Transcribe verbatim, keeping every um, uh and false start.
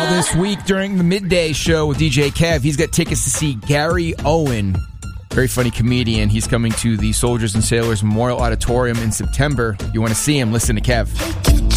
this week during the midday show with D J Kev. He's got tickets to see Gary Owen, very funny comedian. He's coming to the Soldiers and Sailors Memorial Auditorium in September. You want to see him? Listen to Kev.